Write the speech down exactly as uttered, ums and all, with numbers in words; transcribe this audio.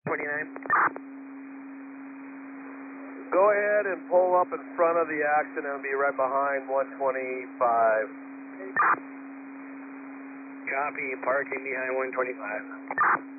twenty-nine. Go ahead and pull up in front of the accident and be right behind one twenty-five. Copy, parking behind one twenty-five.